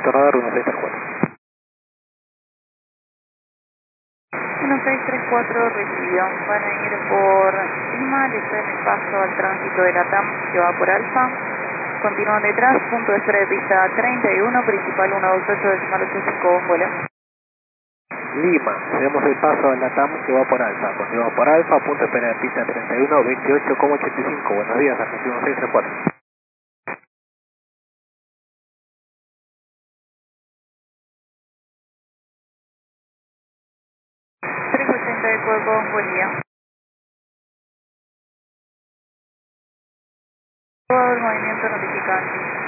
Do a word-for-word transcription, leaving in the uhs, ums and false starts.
movimiento radar uno seis tres cuatro. uno seis tres cuatro recibido. Van a ir por Lima, les den el paso al tránsito de la T A M que va por Alfa. Continúan detrás, punto de espera de pista treinta y uno, principal ciento veintiocho, decimal ochenta y cinco, vuelo. Lima, cedemos el paso a la T A M que va por Alfa. Continuamos por Alfa, punto de espera de pista treinta y uno, veintiocho ochenta y cinco. Buenos días, Argentina uno seis tres cuatro. trescientos ochenta de cuerpo, buen día. Todo el movimiento notificado.